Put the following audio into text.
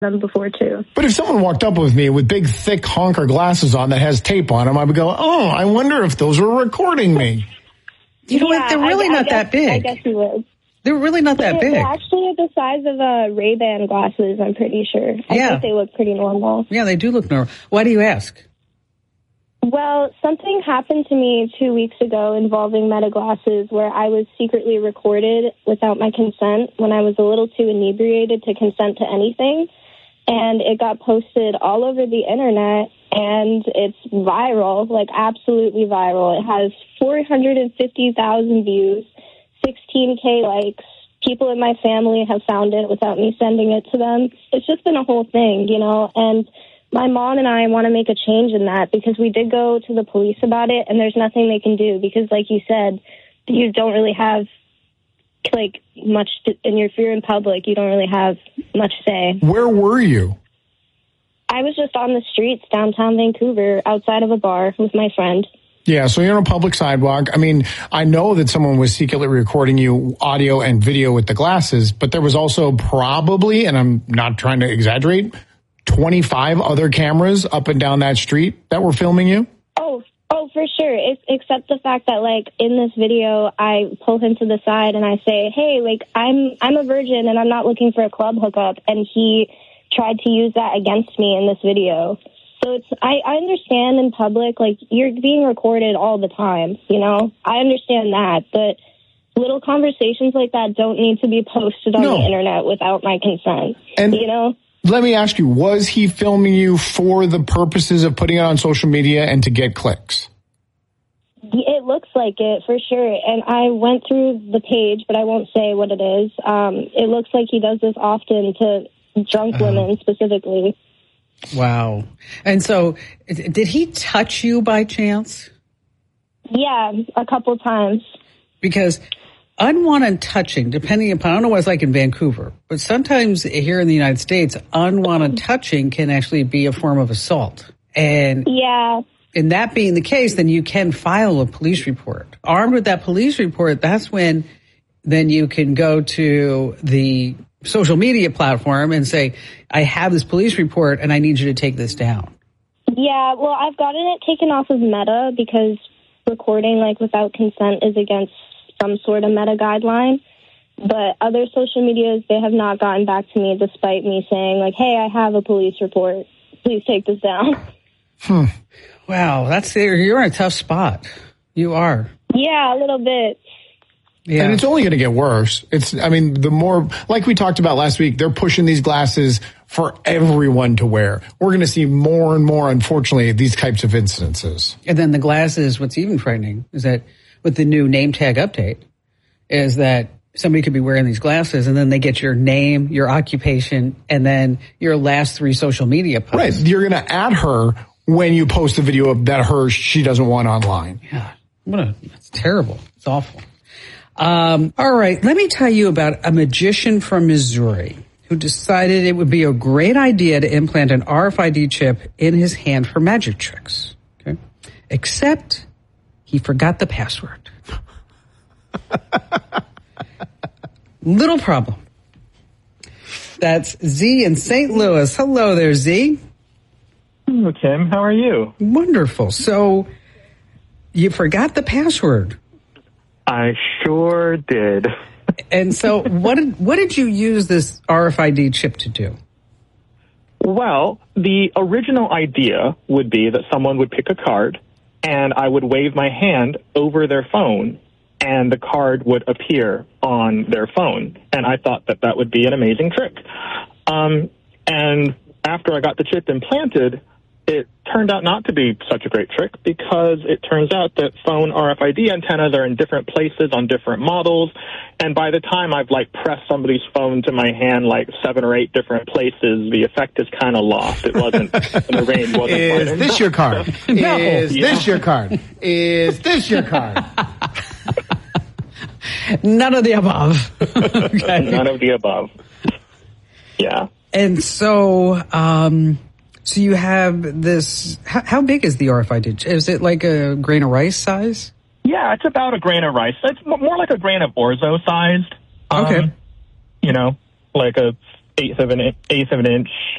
them before too. But if someone walked up with me with big, thick honker glasses on that has tape on them, I would go, oh, I wonder if those were recording me. You know what? They're really not that big. I guess you would. They're really not that big. They're actually the size of Ray-Ban glasses, I'm pretty sure. I think they look pretty normal. Yeah, they do look normal. Why do you ask? Well, something happened to me 2 weeks ago involving Meta glasses where I was secretly recorded without my consent when I was a little too inebriated to consent to anything. And it got posted all over the internet, and it's viral, like absolutely viral. It has 450,000 views, 16K likes. People in my family have found it without me sending it to them. It's just been a whole thing, you know, and my mom and I want to make a change in that because we did go to the police about it, and there's nothing they can do because, like you said, you don't really have, like, much and if you're in public, you don't really have much say. Where were you? I was just on the streets downtown Vancouver outside of a bar with my friend. Yeah, so you're on a public sidewalk. I mean, I know that someone was secretly recording you audio and video with the glasses, but there was also probably, and I'm not trying to exaggerate, 25 other cameras up and down that street that were filming you? Oh, for sure. Except the fact that, like, in this video, I pull him to the side and I say, hey, like, I'm a virgin and I'm not looking for a club hookup. And he tried to use that against me in this video. So I understand in public, like, you're being recorded all the time, you know? I understand that, but little conversations like that don't need to be posted on the internet without my consent, and you know? Let me ask you, was he filming you for the purposes of putting it on social media and to get clicks? It looks like it, for sure. And I went through the page, but I won't say what it is. It looks like he does this often to drunk women specifically. Wow. And so, did he touch you by chance? Yeah, a couple times. Because unwanted touching, depending upon, I don't know what it's like in Vancouver, but sometimes here in the United States, unwanted touching can actually be a form of assault. And in that being the case, then you can file a police report. Armed with that police report, that's when then you can go to the social media platform and say, I have this police report and I need you to take this down. Yeah, well, I've gotten it taken off of Meta because recording, like, without consent is against some sort of Meta guideline. But other social medias, they have not gotten back to me despite me saying, like, hey, I have a police report. Please take this down. Wow, you're in a tough spot. You are. Yeah, a little bit. Yeah. And it's only going to get worse. The more, like we talked about last week, they're pushing these glasses for everyone to wear. We're going to see more and more, unfortunately, these types of incidences. And then the glasses, what's even frightening is that with the new name tag update, is that somebody could be wearing these glasses and then they get your name, your occupation, and then your last 3 social media posts. Right. You're going to add her when you post a video of that she doesn't want online. Yeah. That's terrible. It's awful. All right. Let me tell you about a magician from Missouri who decided it would be a great idea to implant an RFID chip in his hand for magic tricks. Okay. Except he forgot the password. Little problem. That's Z in St. Louis. Hello there, Z. Hello, Tim. How are you? Wonderful. So you forgot the password. I sure did. And so what did you use this RFID chip to do? Well, the original idea would be that someone would pick a card and I would wave my hand over their phone and the card would appear on their phone. And I thought that would be an amazing trick. And after I got the chip implanted, it turned out not to be such a great trick because it turns out that phone RFID antennas are in different places on different models. And by the time I've pressed somebody's phone to my hand 7 or 8 different places, the effect is kind of lost. It wasn't, the range wasn't. Is this your card? No. Is this your card? Is this your card? None of the above. Okay. None of the above. Yeah. And so, so you have this, how big is the RFID? Is it like a grain of rice size? Yeah, it's about a grain of rice. It's more like a grain of orzo sized. Okay. Like a eighth of an inch